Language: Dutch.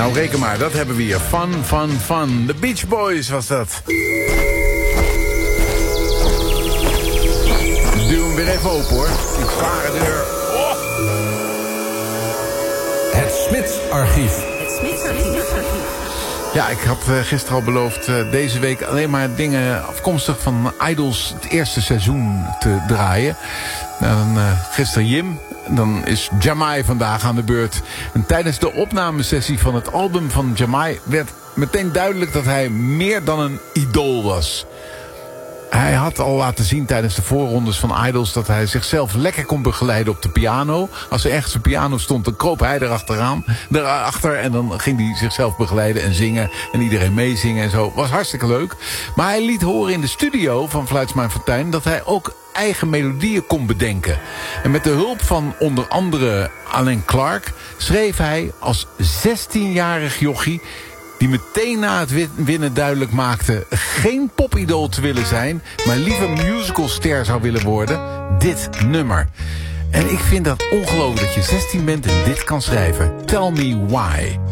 Nou, reken maar, dat hebben we hier. Fun. The Beach Boys was dat. Duw hem weer even open, hoor. Die zware deur. Oh. Het Smits-archief. Ja, ik had gisteren al beloofd deze week alleen maar dingen afkomstig van Idols het eerste seizoen te draaien. Dan gisteren Jim, dan is Jamai vandaag aan de beurt. En tijdens de opnamesessie van het album van Jamai werd meteen duidelijk dat hij meer dan een idool was. Hij had al laten zien tijdens de voorrondes van Idols dat hij zichzelf lekker kon begeleiden op de piano. Als er ergens een piano stond, dan kroop hij erachter en dan ging hij zichzelf begeleiden en zingen. En iedereen meezingen en zo. Was hartstikke leuk. Maar hij liet horen in de studio van Fluitsma & Fontijn dat hij ook eigen melodieën kon bedenken. En met de hulp van onder andere Alain Clark schreef hij als 16-jarig jochie, die meteen na het winnen duidelijk maakte geen popidool te willen zijn, maar liever musicalster zou willen worden, dit nummer. En ik vind dat ongelooflijk dat je 16 bent en dit kan schrijven. Tell Me Why.